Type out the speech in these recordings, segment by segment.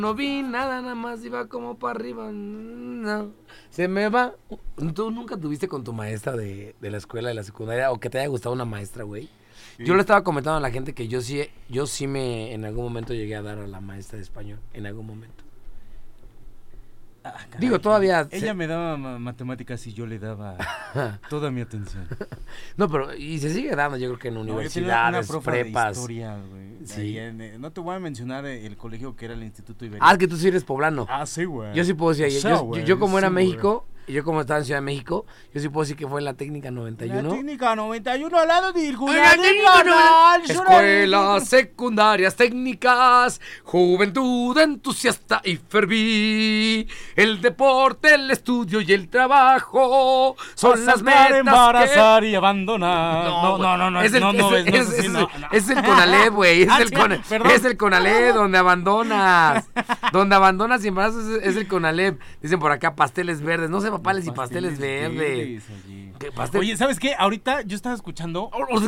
No vi nada, nada más iba como para arriba. No, se me va. ¿Tú nunca tuviste con tu maestra de la escuela, de la secundaria, o que te haya gustado una maestra, güey? Sí. Yo le estaba comentando a la gente que yo sí en algún momento llegué a dar a la maestra de español, en algún momento. Caray, digo, todavía... Ella me daba matemáticas y yo le daba toda mi atención. No, pero... Y se sigue dando, yo creo que en universidades, una prepas. De historia, güey. Sí. No te voy a mencionar el colegio que era el Instituto Ibérico. Ah, es que tú sí eres poblano. Ah, sí, güey. Yo sí puedo decir... Yo como era México... Y yo como estaba en Ciudad de México, yo sí puedo decir que fue en la técnica 91. La técnica 91 al lado de Escuelas secundarias técnicas, juventud entusiasta y ferví. El deporte, el estudio y el trabajo son las metas embarazar y abandonar. No. Es el Conalep, güey. Es el Conalep donde abandonas. Donde abandonas y embarazas es el Conalep. Dicen por acá pasteles verdes. No sé, papales y pasteles verdes. Oye, ¿sabes qué? Ahorita yo estaba escuchando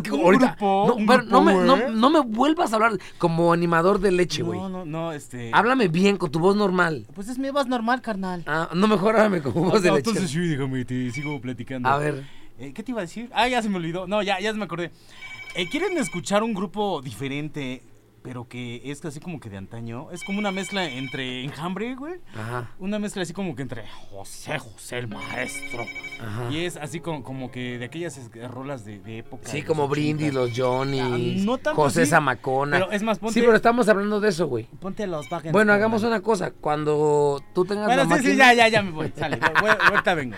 no me vuelvas a hablar como animador de leche, güey. No, Háblame bien, con tu voz normal. Pues es mi voz normal, carnal. Ah, no, mejor háblame con voz de leche. Entonces sí, déjame, te sigo platicando. A ver. ¿Qué te iba a decir? Ah, ya se me olvidó. No, ya se me acordé. ¿Quieren escuchar un grupo diferente, pero que es así como que de antaño? Es como una mezcla entre Enjambre, güey. Ajá. Una mezcla así como que entre José el maestro. Ajá. Y es así como que de aquellas rolas de época. Sí, como Brindis, los Johnny, no tanto José así, Zamacona. Pero es más, ponte... Sí, pero estamos hablando de eso, güey. Ponte los Wagen. Bueno, hagamos una cosa. Cuando tú tengas la máquina... Sí, ya me voy. Sale, ahorita vengo.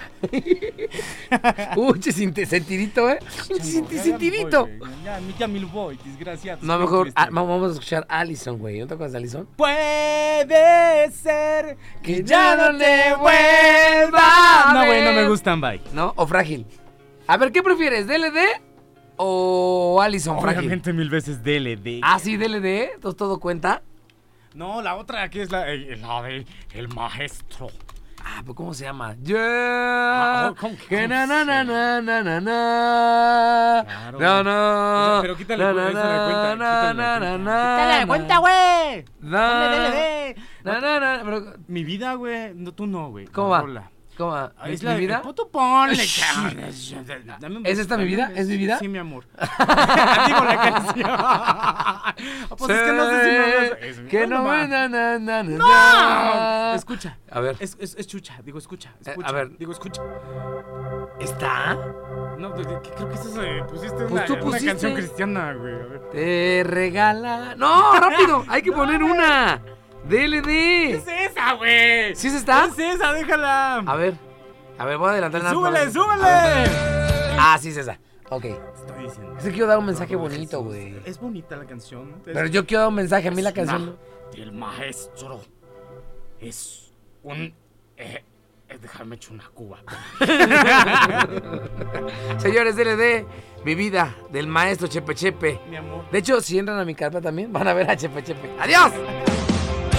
Sentidito, ¿eh? Sentidito. Ya me lo voy, desgraciado. No, mejor vamos a escuchar a Allison, güey. ¿No te acuerdas de Allison? Puede ser que ya no te vuelva. No, güey, no me gustan, bye. ¿No? O Frágil. A ver, ¿qué prefieres? ¿DLD o Allison Frágil? Obviamente 1000 veces DLD. Ah, sí, DLD. ¿Entonces todo cuenta? No, la otra que es la de El Maestro. Ah, pues ¿cómo se llama? Yeah. Que na. Claro. No. Pero quítale eso de cuenta. Quítale de cuenta, güey. DLD. Pero mi vida, güey. No, tú no, güey. ¿Cómo va? ¿Cómo va? ¿Es mi vida? Tú ponle, ¿Es esta mi vida? ¿Es mi vida? Sí, mi amor. Digo la canción. Pues es que no sé si me... Que no, ¡No! Escucha. A ver. Es chucha. Digo, escucha. A ver. Digo, escucha. ¿Está? No, creo que eso pusiste pues una canción cristiana, güey. A ver. Te regala... ¡No, rápido! Hay que poner una. DLD. ¿Qué es esa, güey? ¿Sí se está? ¿Qué es esa? Déjala. A ver, voy a adelantar nada. ¡Súbele! Ah, sí es esa. Ok. Estoy diciendo. Es que quiero dar un mensaje bonito, güey. Es bonita la canción. Pero yo quiero dar un mensaje. A mí la canción... El maestro es un... Déjame echar una cuba. Señores, DLD, mi vida, del maestro Chepe Chepe. Mi amor. De hecho, si entran a mi carta también, van a ver a Chepe Chepe. ¡Adiós!